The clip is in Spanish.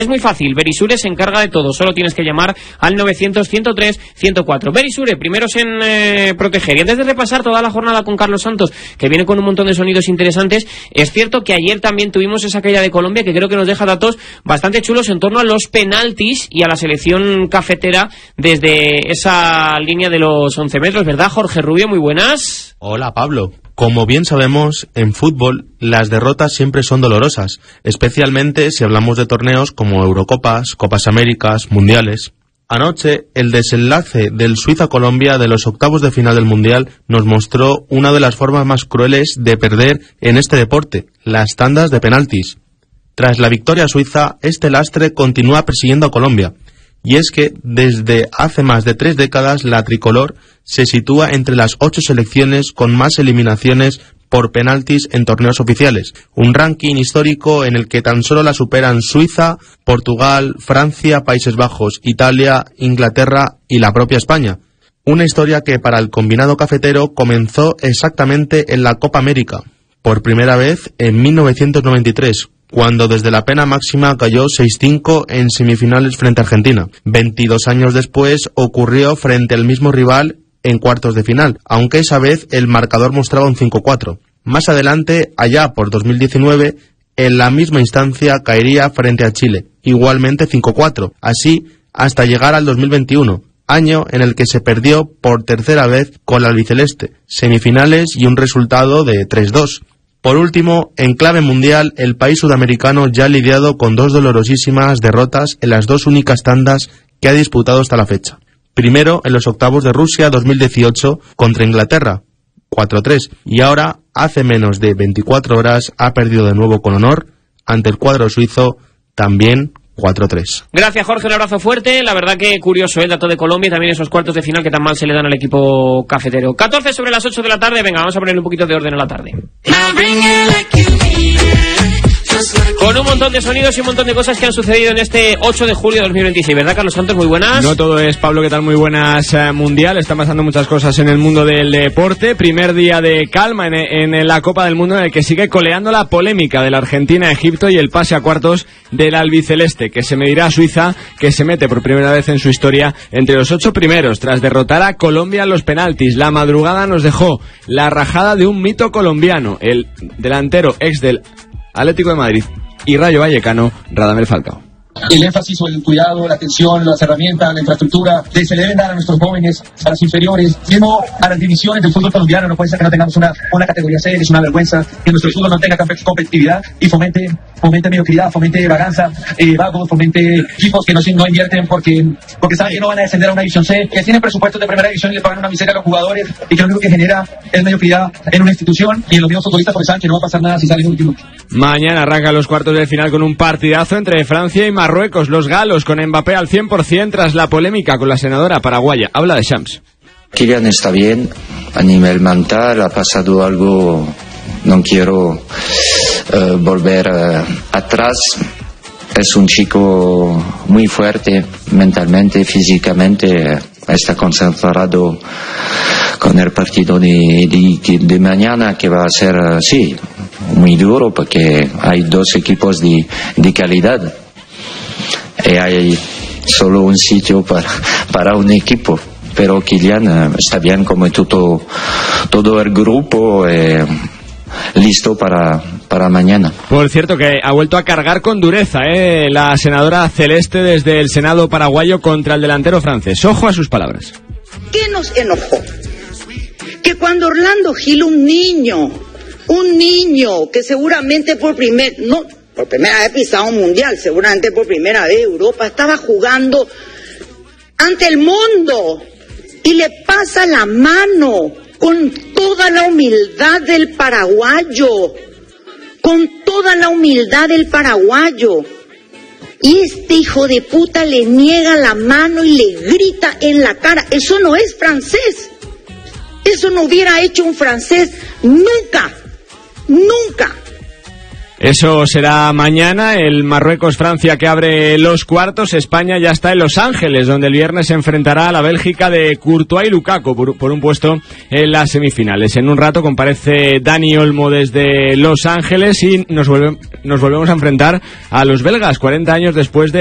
Es muy fácil, Verisure se encarga de todo, solo tienes que llamar al 900-103-104. Verisure, primeros en proteger. Y antes de repasar toda la jornada con Carlos Santos, que viene con un montón de sonidos interesantes, es cierto que ayer también tuvimos esa caída de Colombia, que creo que nos deja datos bastante chulos en torno a los penaltis y a la selección cafetera desde esa línea de los 11 metros, ¿verdad, Jorge Rubio? Muy buenas. Hola, Pablo. Como bien sabemos, en fútbol las derrotas siempre son dolorosas, especialmente si hablamos de torneos como Eurocopas, Copas Américas, Mundiales. Anoche, el desenlace del Suiza-Colombia de los octavos de final del Mundial nos mostró una de las formas más crueles de perder en este deporte, las tandas de penaltis. Tras la victoria suiza, este lastre continúa persiguiendo a Colombia. Y es que desde hace más de 3 décadas la tricolor se sitúa entre las 8 selecciones con más eliminaciones por penaltis en torneos oficiales. Un ranking histórico en el que tan solo la superan Suiza, Portugal, Francia, Países Bajos, Italia, Inglaterra y la propia España. Una historia que para el combinado cafetero comenzó exactamente en la Copa América, por primera vez en 1993, cuando desde la pena máxima cayó 6-5 en semifinales frente a Argentina. 22 años después ocurrió frente al mismo rival en cuartos de final, aunque esa vez el marcador mostraba un 5-4. Más adelante, allá por 2019, en la misma instancia caería frente a Chile, igualmente 5-4, así hasta llegar al 2021, año en el que se perdió por tercera vez con la albiceleste, semifinales y un resultado de 3-2. Por último, en clave mundial, el país sudamericano ya ha lidiado con 2 dolorosísimas derrotas en las 2 únicas tandas que ha disputado hasta la fecha. Primero, en los octavos de Rusia 2018 contra Inglaterra, 4-3, y ahora, hace menos de 24 horas, ha perdido de nuevo con honor ante el cuadro suizo, también 4-3. Gracias, Jorge, un abrazo fuerte. La verdad que curioso el dato de Colombia y también esos cuartos de final que tan mal se le dan al equipo cafetero. 14 sobre las 8 de la tarde, venga, vamos a ponerle un poquito de orden a la tarde. Con un montón de sonidos y un montón de cosas que han sucedido en este 8 de julio de 2026, ¿verdad, Carlos Santos? Muy buenas. No todo es, Pablo, ¿qué tal? Muy buenas. Mundial, están pasando muchas cosas en el mundo del deporte. Primer día de calma en la Copa del Mundo, en el que sigue coleando la polémica de la Argentina-Egipto y el pase a cuartos del albiceleste, que se medirá a Suiza, que se mete por primera vez en su historia entre los 8 primeros, tras derrotar a Colombia en los penaltis. La madrugada nos dejó la rajada de un mito colombiano, el delantero ex del Atlético de Madrid y Rayo Vallecano, Radamel Falcao. El énfasis o el cuidado, la atención, las herramientas, la infraestructura que se le deben dar a nuestros jóvenes, a las inferiores, mismo a las divisiones del fútbol colombiano. No puede ser que no tengamos una categoría seria, es una vergüenza que nuestro fútbol no tenga competitividad y fomente mediocridad, fomente vaganza, vagos, fomente equipos que no invierten porque saben que no van a descender a una división C, que tienen presupuestos de primera división y le pagan una miseria a los jugadores y que lo único que genera es mediocridad en una institución y en los mismos futbolistas, porque saben que no va a pasar nada si salen último. Mañana arrancan los cuartos de final con un partidazo entre Francia y Marruecos. Los galos con Mbappé al 100% tras la polémica con la senadora paraguaya. Habla de Shams. Kylian está bien a nivel mental, ha pasado algo, no quiero volver atrás. Es un chico muy fuerte mentalmente, físicamente, está concentrado con el partido de mañana, que va a ser, sí, muy duro porque hay 2 equipos de calidad. Y hay solo un sitio para un equipo, pero Kylian está bien como todo el grupo, listo para mañana. Por cierto, que ha vuelto a cargar con dureza la senadora celeste desde el Senado paraguayo contra el delantero francés. Ojo a sus palabras. ¿Qué nos enojó? Que cuando Orlando Gil, un niño que seguramente por primera vez pisado un mundial, seguramente por primera vez Europa, estaba jugando ante el mundo y le pasa la mano con toda la humildad del paraguayo, y este hijo de puta le niega la mano y le grita en la cara. Eso no es francés, eso no hubiera hecho un francés nunca. Eso será mañana, el Marruecos-Francia que abre los cuartos. España ya está en Los Ángeles, donde el viernes se enfrentará a la Bélgica de Courtois y Lukaku por un puesto en las semifinales. En un rato comparece Dani Olmo desde Los Ángeles y nos volvemos a enfrentar a los belgas 40 años después de